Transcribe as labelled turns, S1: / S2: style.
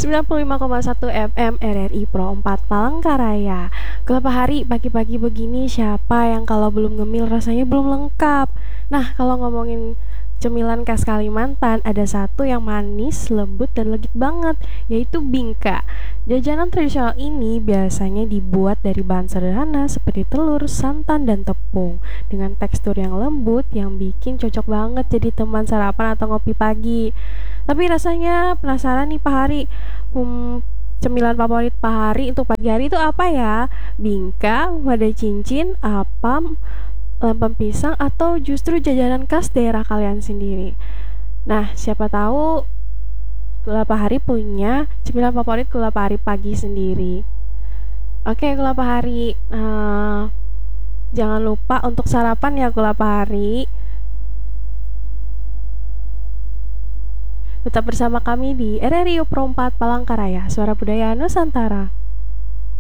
S1: 95,1 FM RRI Pro 4 Palangkaraya. Kelapa hari pagi-pagi begini, siapa yang kalau belum ngemil rasanya belum lengkap. Nah, kalau ngomongin cemilan khas Kalimantan, ada satu yang manis, lembut, dan legit banget, yaitu bingka. Jajanan tradisional ini biasanya dibuat dari bahan sederhana seperti telur, santan, dan tepung, dengan tekstur yang lembut yang bikin cocok banget jadi teman sarapan atau ngopi pagi. Tapi rasanya penasaran nih Pak Hari, cemilan favorit Pak Hari untuk pagi hari itu apa ya? Bingka, wadah cincin, apam, lempem pisang, atau justru jajanan khas daerah kalian sendiri? Nah, siapa tahu Gula Pak Hari punya cemilan favorit Gula Pak Hari pagi sendiri. Oke, Gula Pak Hari, jangan lupa untuk sarapan ya Gula Pak Hari. Tetap bersama kami di RRI Pro 4 Palangkaraya, Suara Budaya Nusantara.